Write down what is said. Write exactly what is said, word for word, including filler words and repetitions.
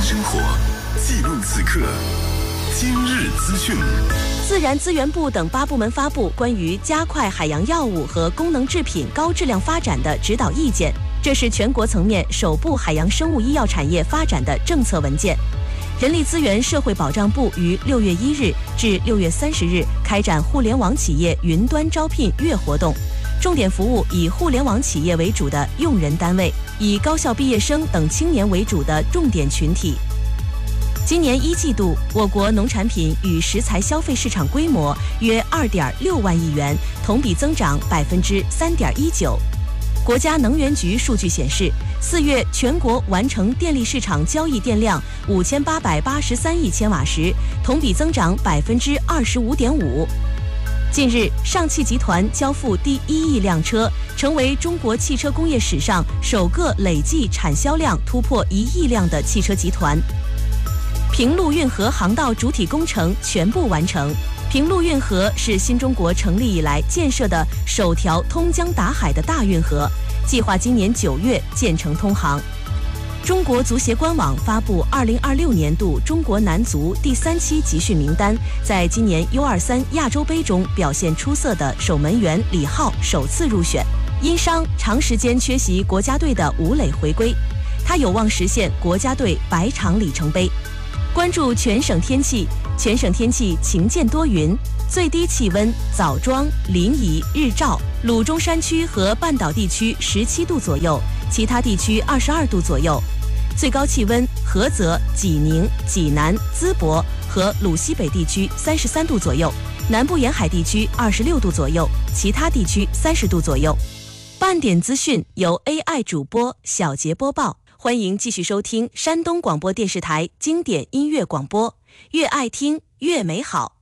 生活，记录此刻。今日资讯。 自然资源部等八部门发布关于加快海洋药物和功能制品高质量发展的指导意见，这是全国层面首部海洋生物医药产业发展的政策文件。人力资源社会保障部于六月一日至六月三十日开展互联网企业云端招聘月活动，重点服务以互联网企业为主的用人单位，以高校毕业生等青年为主的重点群体。今年一季度，我国农产品与食材消费市场规模约二点六万亿元，同比增长百分之三点一九。国家能源局数据显示，四月全国完成电力市场交易电量五千八百八十三亿千瓦时，同比增长百分之二十五点五。近日，上汽集团交付第一亿辆车，成为中国汽车工业史上首个累计产销量突破一亿辆的汽车集团。平陆运河航道主体工程全部完成。平陆运河是新中国成立以来建设的首条通江达海的大运河，计划今年九月建成通航。中国足协官网发布二零二六年度中国男足第三期集训名单，在今年 U 二三 亚洲杯中表现出色的守门员李浩首次入选。因伤长时间缺席国家队的吴磊回归，他有望实现国家队百场里程碑。关注全省天气，全省天气晴间多云，最低气温枣庄、临沂、日照、鲁中山区和半岛地区十七度左右，其他地区二十二度左右。最高气温菏泽、济宁、济南、淄博和鲁西北地区三十三度左右，南部沿海地区二十六度左右，其他地区三十度左右。半点资讯由 A I 主播小杰播报。欢迎继续收听山东广播电视台经典音乐广播，越爱听越美好。